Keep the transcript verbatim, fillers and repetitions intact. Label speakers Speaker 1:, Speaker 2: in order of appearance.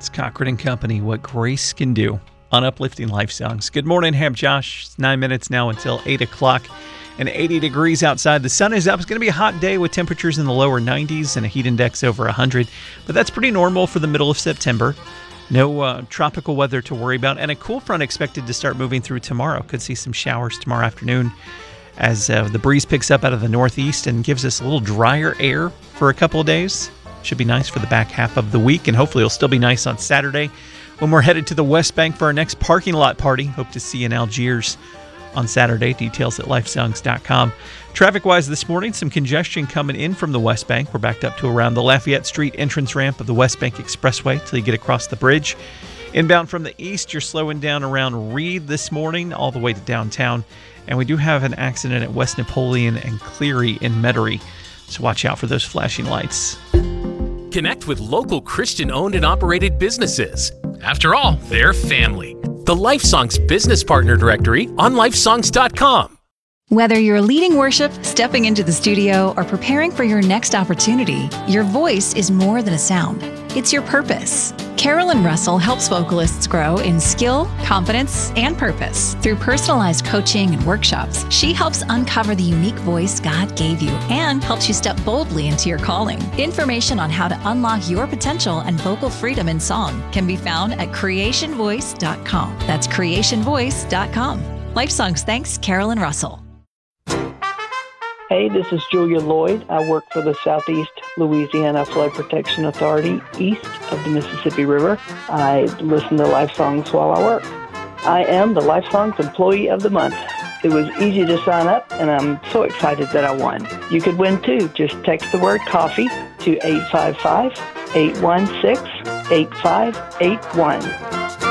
Speaker 1: It's Cochran and Company, What Grace Can Do on Uplifting Life Songs. Good morning, Ham Josh. It's nine minutes now until eight o'clock and eighty degrees outside. The sun is up. It's going to be a hot day with temperatures in the lower nineties and a heat index over one hundred. But that's pretty normal for the middle of September. No uh, tropical weather to worry about. And a cool front expected to start moving through tomorrow. Could see some showers tomorrow afternoon as uh, the breeze picks up out of the northeast and gives us a little drier air for a couple of days. Should be nice for the back half of the week, and hopefully it'll still be nice on Saturday when we're headed to the West Bank for our next parking lot party. Hope to see you in Algiers on Saturday. Details at lifesongs dot com. Traffic-wise this morning, some congestion coming in from the West Bank. We're backed up to around the Lafayette Street entrance ramp of the West Bank Expressway till you get across the bridge. Inbound from the east, you're slowing down around Reed this morning all the way to downtown. And we do have an accident at West Napoleon and Cleary in Metairie, so watch out for those flashing lights.
Speaker 2: Connect with local Christian-owned and operated businesses. After all, they're family. The LifeSongs Business Partner Directory on lifesongs dot com.
Speaker 3: Whether you're leading worship, stepping into the studio, or preparing for your next opportunity, your voice is more than a sound. It's your purpose. Carolyn Russell helps vocalists grow in skill, confidence, and purpose. Through personalized coaching and workshops, she helps uncover the unique voice God gave you and helps you step boldly into your calling. Information on how to unlock your potential and vocal freedom in song can be found at creation voice dot com. That's creation voice dot com. LifeSongs thanks Carolyn Russell.
Speaker 4: Hey, this is Julia Lloyd. I work for the Southeast Louisiana Flood Protection Authority east of the Mississippi River. I listen to Life Songs while I work. I am the Life Songs Employee of the Month. It was easy to sign up, and I'm so excited that I won. You could win too. Just text the word coffee to eight five five, eight one six, eight five eight one.